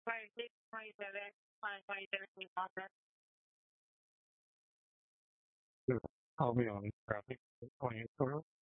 I'll be honest, traffic is playing for us.